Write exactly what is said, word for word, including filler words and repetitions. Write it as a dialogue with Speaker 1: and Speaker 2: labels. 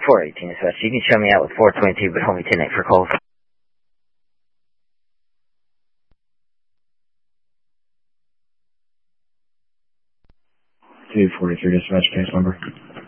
Speaker 1: four eighteen dispatch. You can show me out with four twenty-two, but hold me ten eight for calls.
Speaker 2: two forty-three dispatch, case number.